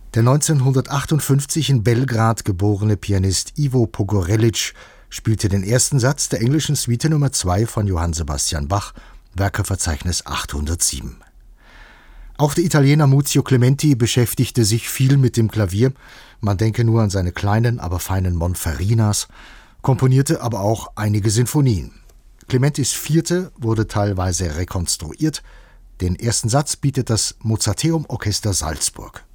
Der 1958 in Belgrad geborene Pianist Ivo Pogorelic spielte den ersten Satz der englischen Suite Nr. 2 von Johann Sebastian Bach, Werkeverzeichnis 807. Auch der Italiener Muzio Clementi beschäftigte sich viel mit dem Klavier, man denke nur an seine kleinen, aber feinen Monferinas, komponierte aber auch einige Sinfonien. Clementis Vierte wurde teilweise rekonstruiert. Den ersten Satz bietet das Mozarteum Orchester Salzburg.